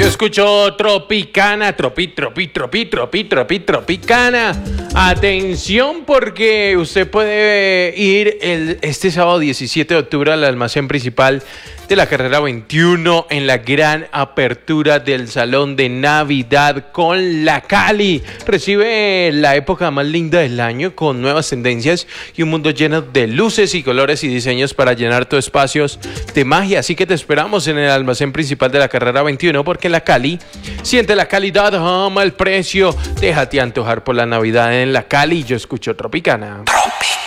escucho Tropicana, Tropicana. Atención porque usted puede ir este sábado 17 de octubre al almacén principal de la carrera 21 en la gran apertura del Salón de Navidad con la Cali. Recibe la época más linda del año con nuevas tendencias y un mundo lleno de luces y colores y diseños para llenar tus espacios de magia. Así que te esperamos en el almacén principal de la carrera 21 porque la Cali siente la calidad, ama el precio. Déjate antojar por la Navidad en la Cali. Yo escucho Tropicana.